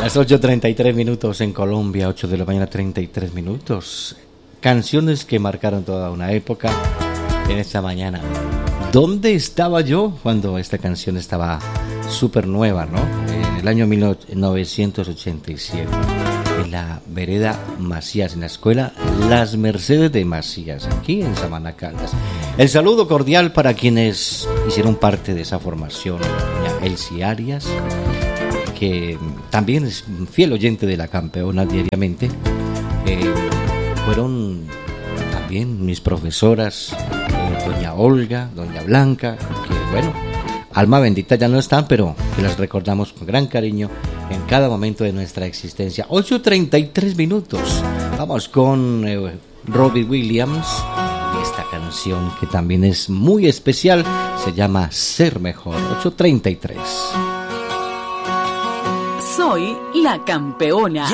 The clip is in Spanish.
Las 8:33 en Colombia, 8 de la mañana, 33 minutos. Canciones que marcaron toda una época en esta mañana. ¿Dónde estaba yo cuando esta canción estaba súper nueva, no? En el año 1987, en la vereda Macías, en la escuela Las Mercedes de Macías, aquí en Samaná, Caldas. El saludo cordial para quienes hicieron parte de esa formación, doña Elsie Arias, que también es fiel oyente de La Campeona diariamente. Fueron también mis profesoras, doña Olga, doña Blanca, que bueno, alma bendita ya no están, pero que las recordamos con gran cariño en cada momento de nuestra existencia. 8:33. Vamos con Robbie Williams y esta canción que también es muy especial, se llama Ser Mejor. 8:33. Soy La Campeona.